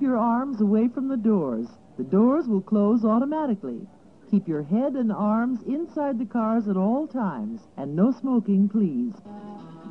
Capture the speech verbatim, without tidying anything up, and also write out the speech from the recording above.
your arms away from the doors. The doors will close automatically. Keep your head and arms inside the cars at all times, and no smoking, please.